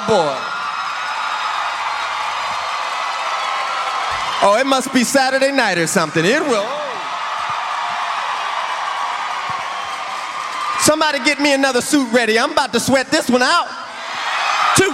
boy. Oh, it must be Saturday night or something. It will. Somebody get me another suit ready. I'm about to sweat this one out.